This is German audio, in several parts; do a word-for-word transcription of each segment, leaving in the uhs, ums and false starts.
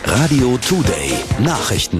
Radio Today Nachrichten.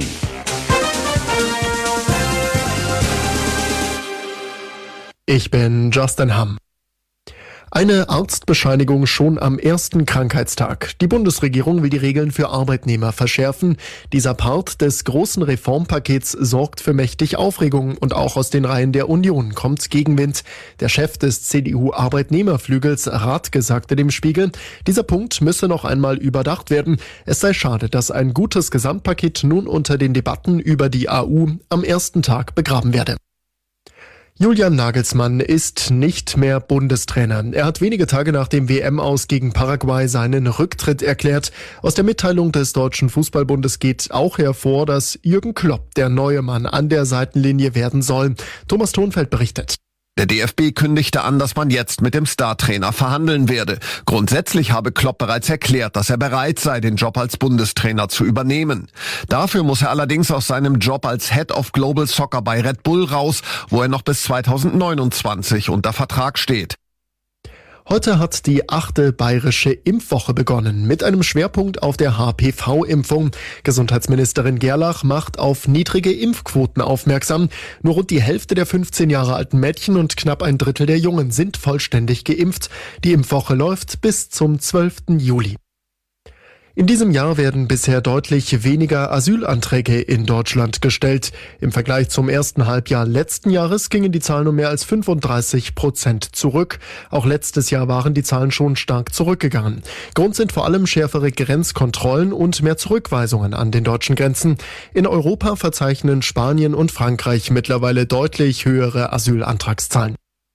Ich bin Justin Hamm. Eine Arztbescheinigung schon am ersten Krankheitstag. Die Bundesregierung will die Regeln für Arbeitnehmer verschärfen. Dieser Part des großen Reformpakets sorgt für mächtig Aufregung und auch aus den Reihen der Union kommt Gegenwind. Der Chef des C D U-Arbeitnehmerflügels Rathke sagte dem Spiegel, dieser Punkt müsse noch einmal überdacht werden. Es sei schade, dass ein gutes Gesamtpaket nun unter den Debatten über die A U am ersten Tag begraben werde. Julian Nagelsmann ist nicht mehr Bundestrainer. Er hat wenige Tage nach dem W M-Aus gegen Paraguay seinen Rücktritt erklärt. Aus der Mitteilung des Deutschen Fußballbundes geht auch hervor, dass Jürgen Klopp der neue Mann an der Seitenlinie werden soll. Thomas Thonfeld berichtet. Der D F B kündigte an, dass man jetzt mit dem Startrainer verhandeln werde. Grundsätzlich habe Klopp bereits erklärt, dass er bereit sei, den Job als Bundestrainer zu übernehmen. Dafür muss er allerdings aus seinem Job als Head of Global Soccer bei Red Bull raus, wo er noch bis zweitausendneunundzwanzig unter Vertrag steht. Heute hat die achte bayerische Impfwoche begonnen, mit einem Schwerpunkt auf der H P V-Impfung. Gesundheitsministerin Gerlach macht auf niedrige Impfquoten aufmerksam. Nur rund die Hälfte der fünfzehn Jahre alten Mädchen und knapp ein Drittel der Jungen sind vollständig geimpft. Die Impfwoche läuft bis zum zwölften Juli. In diesem Jahr werden bisher deutlich weniger Asylanträge in Deutschland gestellt. Im Vergleich zum ersten Halbjahr letzten Jahres gingen die Zahlen um mehr als fünfunddreißig Prozent zurück. Auch letztes Jahr waren die Zahlen schon stark zurückgegangen. Grund sind vor allem schärfere Grenzkontrollen und mehr Zurückweisungen an den deutschen Grenzen. In Europa verzeichnen Spanien und Frankreich mittlerweile deutlich höhere Asylantragszahlen.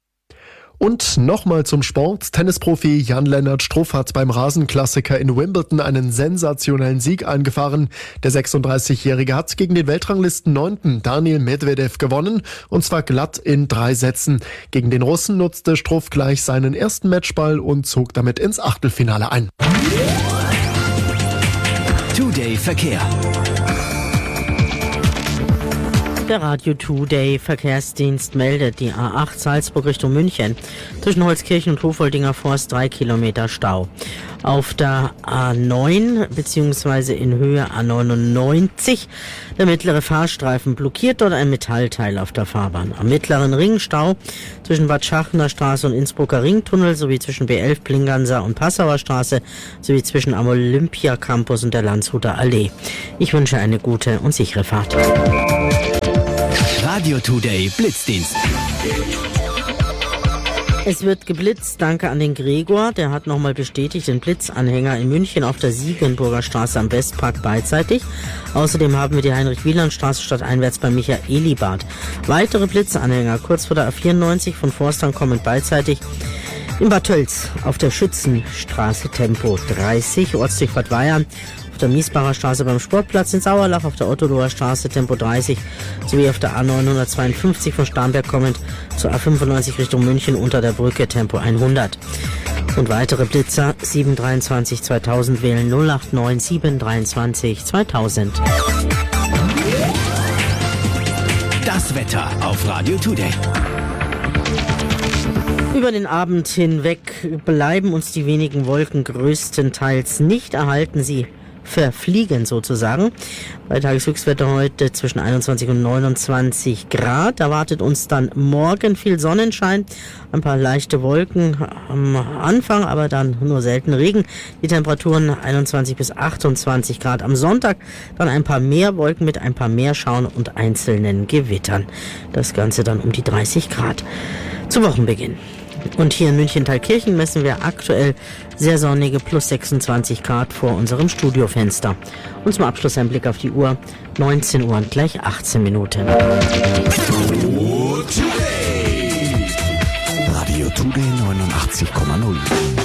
Und nochmal zum Sport. Tennisprofi Jan-Lennart Struff hat beim Rasenklassiker in Wimbledon einen sensationellen Sieg eingefahren. Der sechsunddreißigjährige hat gegen den Weltranglisten neunten Daniil Medvedev gewonnen, und zwar glatt in drei Sätzen. Gegen den Russen nutzte Struff gleich seinen ersten Matchball und zog damit ins Achtelfinale ein. Today Verkehr. Der Radio Today Verkehrsdienst meldet die A acht Salzburg Richtung München. Zwischen Holzkirchen und Hofoldinger Forst drei Kilometer Stau. Auf der A neun bzw. in Höhe A neunundneunzig der mittlere Fahrstreifen blockiert, dort ein Metallteil auf der Fahrbahn. Am mittleren Ring Stau zwischen Bad Schachner Straße und Innsbrucker Ringtunnel sowie zwischen B elf Plinganser und Passauer Straße sowie zwischen am Olympia Campus und der Landshuter Allee. Ich wünsche eine gute und sichere Fahrt. Radio Today Blitzdienst. Es wird geblitzt, danke an den Gregor, der hat nochmal bestätigt, den Blitzanhänger in München auf der Siegenburger Straße am Westpark beidseitig. Außerdem haben wir die Heinrich-Wieland-Straße stadteinwärts beim Michaelibad. Weitere Blitzanhänger kurz vor der A vierundneunzig von Forstern kommend beidseitig. In Bad Tölz auf der Schützenstraße Tempo dreißig, Ortsdurchfahrt Weyern. Auf der Miesbacher Straße beim Sportplatz in Sauerlach, auf der Ottoloher Straße Tempo dreißig sowie auf der A neunhundertzweiundfünfzig von Starnberg kommend zur A fünfundneunzig Richtung München unter der Brücke Tempo hundert. Und weitere Blitzer sieben dreiundzwanzig zweitausend wählen null acht neun sieben dreiundzwanzig zweitausend. Das Wetter auf Radio Today. Über den Abend hinweg bleiben uns die wenigen Wolken größtenteils nicht erhalten. Sie verfliegen sozusagen. Bei Tageshöchstwetter heute zwischen einundzwanzig und neunundzwanzig Grad. Erwartet uns dann morgen viel Sonnenschein, ein paar leichte Wolken am Anfang, aber dann nur selten Regen. Die Temperaturen einundzwanzig bis achtundzwanzig Grad. Am Sonntag dann ein paar mehr Wolken mit ein paar mehr Schauern und einzelnen Gewittern. Das Ganze dann um die dreißig Grad. Zu Wochenbeginn. Und hier in München-Thalkirchen messen wir aktuell sehr sonnige plus sechsundzwanzig Grad vor unserem Studiofenster. Und zum Abschluss ein Blick auf die Uhr. neunzehn Uhr und gleich achtzehn Minuten. Radio Today neunundachtzig Komma null.